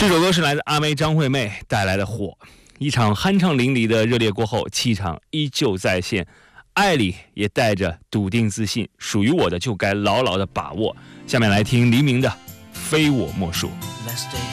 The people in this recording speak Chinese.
这首歌是来自阿妹张惠妹带来的《火》，一场酣畅淋漓的热烈过后，气场依旧在线，爱里也带着笃定自信，属于我的就该牢牢的把握。下面来听黎明的《非我莫属》。